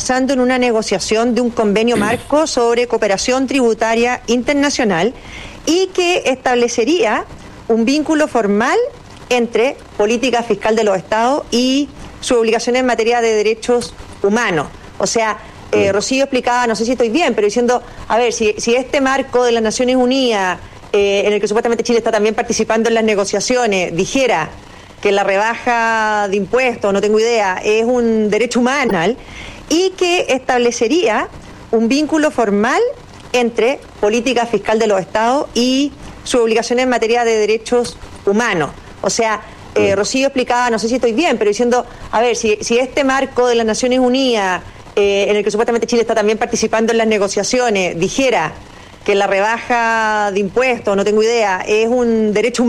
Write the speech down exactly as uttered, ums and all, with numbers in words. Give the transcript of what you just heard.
avanzando en una negociación de un convenio marco sobre cooperación tributaria internacional y que establecería un vínculo formal entre política fiscal de los estados y sus obligaciones en materia de derechos humanos. O sea, eh, Rocío explicaba, no sé si estoy bien, pero diciendo, a ver, si, si este marco de las Naciones Unidas, eh, en el que supuestamente Chile está también participando en las negociaciones, dijera que la rebaja de impuestos, no tengo idea, es un derecho humano, y que establecería un vínculo formal entre política fiscal de los estados y sus obligaciones en materia de derechos humanos. O sea, eh, Rocío explicaba, no sé si estoy bien, pero diciendo, a ver, si, si este marco de las Naciones Unidas, eh, en el que supuestamente Chile está también participando en las negociaciones, dijera que la rebaja de impuestos, no tengo idea, es un derecho humano,